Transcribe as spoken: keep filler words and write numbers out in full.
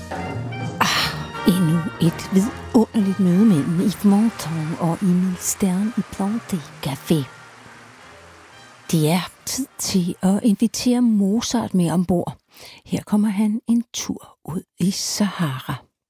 Endnu et vidunderligt møde mellem Yves Montand og Emile Stern i Planté Café. Det er tid til at invitere Mozart med ombord. Her kommer han en tur ud i Sahara.